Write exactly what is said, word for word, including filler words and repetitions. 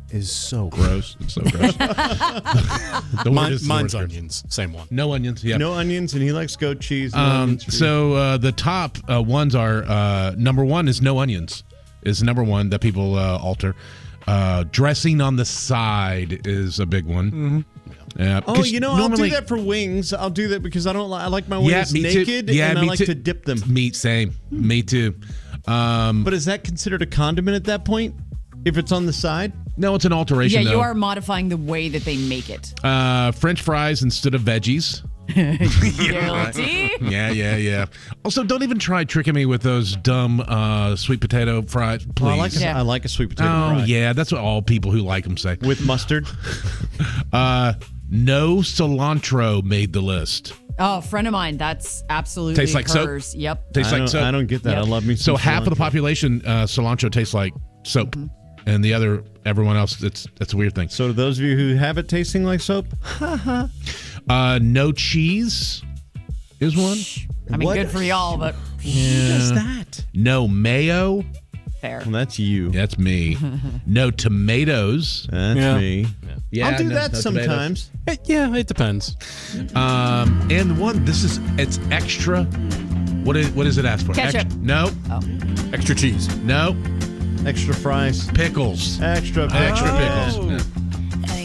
is so gross. It's so gross. the Mine, is mine's the onions. Same one. No onions. Yeah. No onions, and he likes goat cheese. No Um, onions for you. so uh, the top uh, ones are uh, number one is no onions. Is number one that people uh, alter. Uh, dressing on the side is a big one. Mm-hmm. Yeah. Oh, 'cause you know, normally, I'll do that for wings. I'll do that because I don't. Li- I like my wings Yeah, me too. naked, Yeah, and I me like too. to dip them. Me same. Me too. Um, But is that considered a condiment at that point? If it's on the side? No, it's an alteration. Yeah, though. you are modifying the way that they make it. Uh, French fries instead of veggies. Guilty. Yeah, yeah, yeah. Also, don't even try tricking me with those dumb uh, sweet potato fries, please. Oh, I like. A, Yeah. I like a sweet potato Oh, fry yeah, that's what all people who like them say. with mustard. Uh, no cilantro made the list. Oh, a friend of mine, that's absolutely Tastes like soap? hers. Yep. Tastes I like don't, soap. I don't get that. Yep. I love me. So Some half of the cilantro. population, uh, cilantro tastes like soap, and the other, everyone else, it's that's a weird thing. So, to those of you who have it tasting like soap, Uh, no cheese is one. I mean, What? good for y'all, but who does that? No mayo. fair. Well, that's you. That's me. No tomatoes. That's Yeah. me. Yeah, I'll do no- that no sometimes. Eh, yeah, it depends. tomatoes. Um, and one, this is it's extra. What is what does it ask for? Ketchup. Extra, no, Extra cheese. no Extra fries. pickles. Extra. Extra pickles. pickles. Yeah.